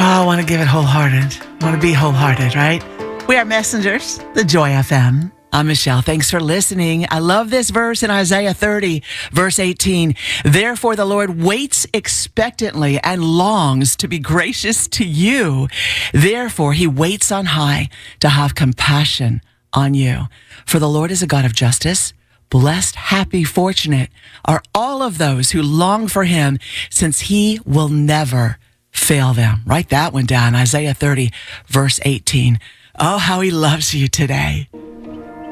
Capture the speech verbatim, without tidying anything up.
Oh, I want to give it wholehearted. I want to be wholehearted, right? We are messengers, the Joy F M. I'm Michelle. Thanks for listening. I love this verse in Isaiah thirty, verse eighteen. Therefore, the Lord waits expectantly and longs to be gracious to you. Therefore, he waits on high to have compassion on you. For the Lord is a God of justice. Blessed, happy, fortunate are all of those who long for him, since he will never fail them. Write that one down, Isaiah thirty, verse eighteen. Oh, how he loves you today.